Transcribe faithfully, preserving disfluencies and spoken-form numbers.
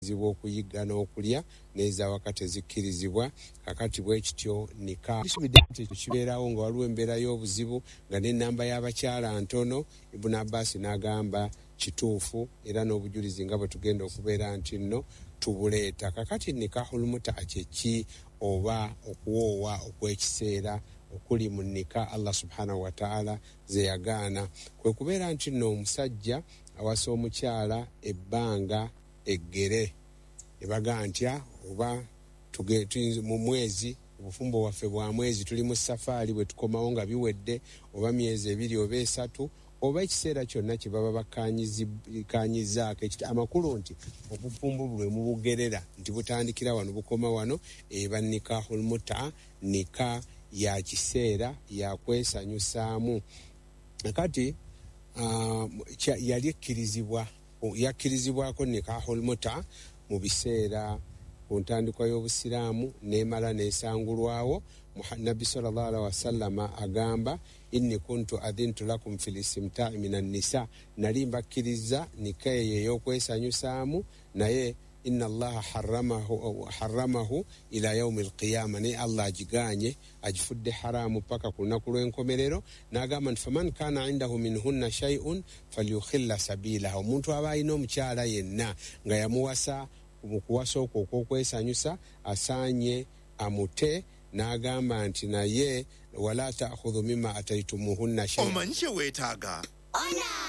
zibu okuyiga n'okulya neza wakati zikkirizibwa kakati bwe kityo nika kibeerawo nga waliwo embeera y'obuzibu nga n'ennamba y'abakyala ntono. Ibn Abbas n'agamba kituufu era n'obujulizi nga bwe tugenda okubeera nti nno tubuleeta. Kakati nikahul mutaa kyeki oba okuwoowa okw'ekiseera okuli mu nika Allah subhanahu wa ta'ala ze yagaana kwe kubeera nti nno omusajja awasa omukyala ebbanga eggere ebaga ntya oba mu mwezi obufumbo waffe bwa mwezi tuli mu safaari bwe tukomawo nga biwedde oba myezi ebiri oba esatu oba ekiseera kyonna kye baba bakanyizaako amakulu nti obufumbo bwe mubugerera nti butandikira wano bukoma wano eba nikahul mutaa nika ya kiseera yakwesanyusaamu. Kati uh, yali ekkirizibwa yakkirizibwako nikahul mutaa mu biseera ku ntandikwa y'obusiraamu neemala neesangulwawo. Nabbi sallallahu alaihi wasallam agamba inni kuntu adhintu lakum fil istimta'i minan nisa, nali mbakkiriza nikaye ey'okwesanyusaamu naye inna allaha haramahu, haramahu ila yaumi alqiyama, naye Allah agiganye agifudde haramu paka ku lunaku lw'enkomerero. N'agamba nti faman kana indahu minhunna shay'un falyukhilla sabilahu, omuntu aba alina omukyala yenna nga yamuwasa mu kuwasa okwo okw'okwesanyusa asaanye amute. N'agamba nti naye wala ta'khudhu mimma ataytumuhunna shay'an, omanyi kye weetaaga.